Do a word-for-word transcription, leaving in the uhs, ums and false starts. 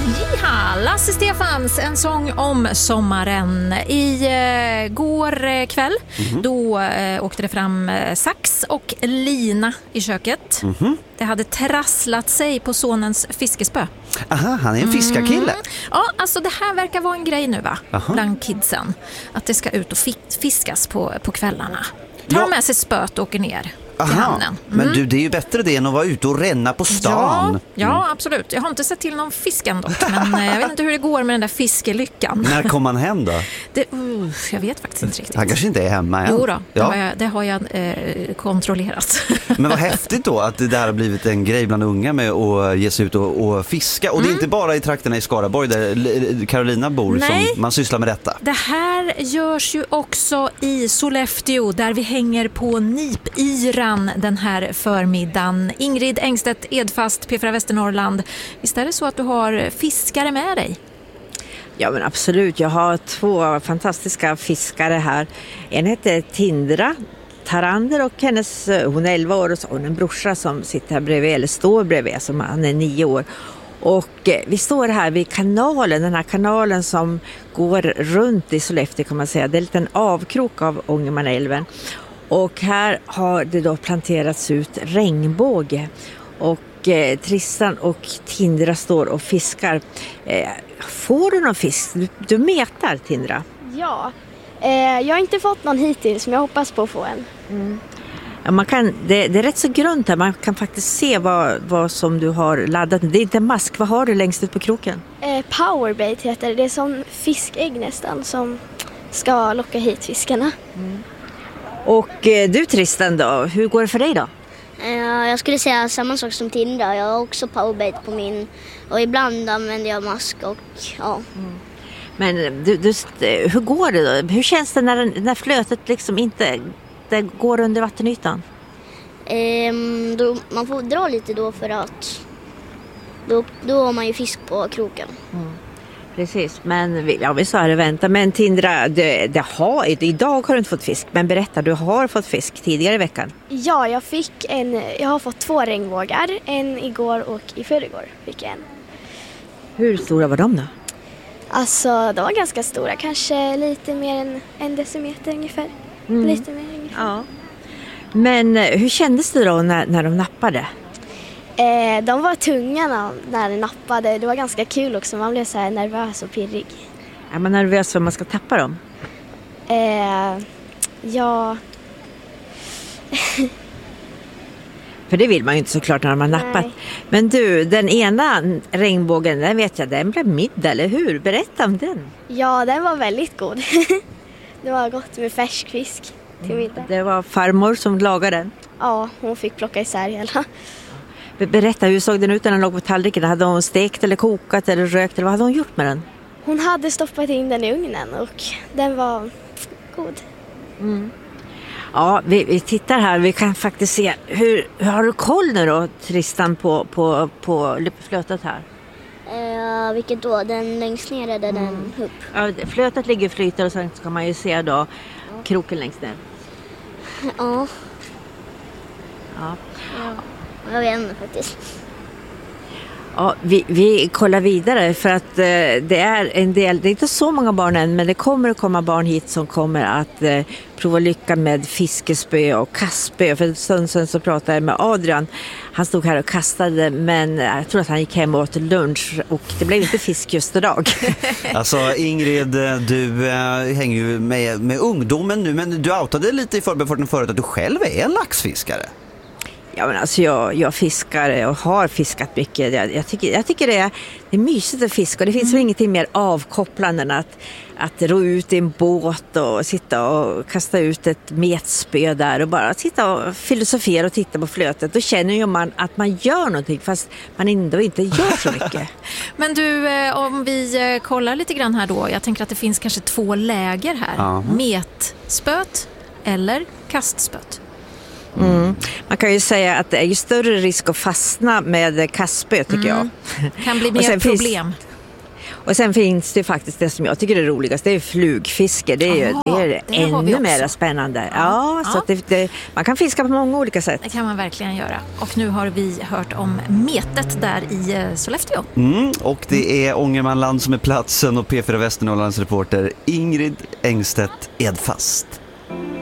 Ja, Lasse Stefans, en sång om sommaren. I eh, går eh, kväll mm-hmm. då eh, åkte det fram eh, sax och lina i köket. Mm-hmm. Det hade trasslat sig på sonens fiskespö. Aha, han är en fiskarkille. Mm. Ja, alltså det här verkar vara en grej nu va? Aha. Bland kidsen. Att det ska ut och fiskas på, på kvällarna. Ta ja. med sig spöt och åker ner. Aha, mm. men du, det är ju bättre det än att vara ute och ränna på stan. Ja, ja, absolut. Jag har inte sett till någon fisk ändå, men jag vet inte hur det går med den där fiskelyckan. När kommer han hem då? Det, uh, jag vet faktiskt inte riktigt. Han kanske inte är hemma än. Jo då, det ja. har jag, det har jag eh, kontrollerat. Men vad häftigt då att det där har blivit en grej bland unga med att ge sig ut och, och fiska. Och mm. det är inte bara i trakterna i Skaraborg där Carolina bor. Nej. Som man sysslar med detta. Det här görs ju också i Sollefteå där vi hänger på Nipyra den här förmiddagen. Ingrid Engstedt Edfast, P fyra Västernorrland. Visst är det så att du har fiskare med dig? Ja men absolut, jag har två fantastiska fiskare här. En heter Tindra Tarander och hennes, hon är elva år och så hon en brorsa som sitter här bredvid, eller står bredvid, som han är nio år. Och eh, vi står här vid kanalen, den här kanalen som går runt i Sollefteå kan man säga. Det är en liten avkrok av Ångermanälven. Och här har det då planterats ut regnbåge och eh, Tristan och Tindra står och fiskar. Eh, får du någon fisk? Du, du metar, Tindra? Ja, eh, jag har inte fått någon hittills men jag hoppas på att få en. Mm. Ja, man kan, det, det är rätt så grunt här, man kan faktiskt se vad, vad som du har laddat. Det är inte en mask, vad har du längst ut på kroken? Eh, powerbait heter det, det är som fiskägg nästan som ska locka hit fiskarna. Mm. Och eh, du Tristan då, hur går det för dig då? Uh, jag skulle säga samma sak som Tindra. Jag har också powerbait på min och ibland använder jag mask och ja. Mm. Men du, du, hur går det då? Hur känns det när, när flötet liksom inte det går under vattenytan? Um, då, man får dra lite då för att då, då har man ju fisk på kroken. Mm. Precis, men ja, vi sa det vänta. Men Tindra, det, det har, idag har du inte fått fisk. Men berätta, du har fått fisk tidigare i veckan. Ja, jag fick en, jag har fått två regnbågar. En igår och i förrgår fick jag en. Hur stora var de då? Alltså, de var ganska stora. Kanske lite mer än en decimeter ungefär. Mm. Lite mer ungefär. Ja. Men hur kändes det då när, när de nappade? Eh, de var tunga när, när de nappade. Det var ganska kul också. Man blev så här nervös och pirrig. Är man nervös för att man ska tappa dem? Eh, ja. För det vill man ju inte såklart när man har nappat. Men du, den ena regnbågen, den vet jag, den blev middag, eller hur? Berätta om den. Ja, den var väldigt god. Det var gott med färsk fisk till middag. Det var farmor som lagade den? Ja, hon fick plocka isär hela. Berätta, hur såg den ut när den låg på tallriken? Hade hon stekt eller kokat eller rökt? Eller vad hade hon gjort med den? Hon hade stoppat in den i ugnen och den var god. Mm. Ja, vi, vi tittar här. Vi kan faktiskt se. Hur, hur har du koll nu då, Tristan, på, på, på flötet här? Uh, vilket då? Den längst ner är den mm. upp. Ja, flötet ligger flyter och sen kan man ju se då ja. kroken längst ner. Ja. Ja. Ja. Jag vet inte faktiskt. Ja, vi, vi kollar vidare för att eh, det är en del, det är inte så många barn än, men det kommer att komma barn hit som kommer att eh, prova lycka med fiskespö och kastspö. För en stund sedan så pratade jag med Adrian. Han stod här och kastade, men jag tror att han gick hem och åt lunch och det blev inte fisk just idag. Alltså Ingrid, du äh, hänger ju med, med ungdomen nu, men du outade lite i förbefarten förut att du själv är en laxfiskare. Ja, men alltså jag, jag fiskar och har fiskat mycket. Jag, jag, tycker, jag tycker det är, det är mysigt att fiska. Och det finns mm. väl ingenting mer avkopplande än att, att ro ut i en båt och sitta och kasta ut ett metspö där och bara sitta och filosofera och titta på flötet. Då känner ju man att man gör någonting fast man ändå inte gör så mycket. Men du, om vi kollar lite grann här då. Jag tänker att det finns kanske två läger här. Uh-huh. Metspöt eller kastspöt. Mm. Man kan ju säga att det är ju större risk att fastna med kastspö tycker mm. jag. Kan bli mer problem. Finns, Och sen finns det faktiskt det som jag tycker är roligast, det är flugfiske. Det är, Aha, det är det ännu mer spännande. Ja, Ja. så att det, det, man kan fiska på många olika sätt. Det kan man verkligen göra. Och nu har vi hört om metet där i eh, Sollefteå. Mm, och det är Ångermanland som är platsen och P fyra Västernorrlands reporter Ingrid Engstedt Edfast.